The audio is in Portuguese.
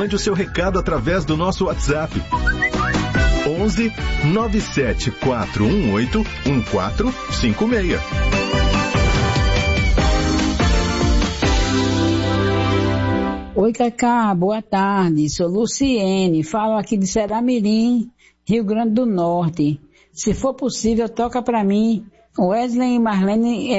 mande o seu recado através do nosso WhatsApp. 11 97418 1456. Oi, Cacá, boa tarde. Sou Luciene, falo aqui de Seramirim, Rio Grande do Norte. Se for possível, toca para mim Wesley e Marlene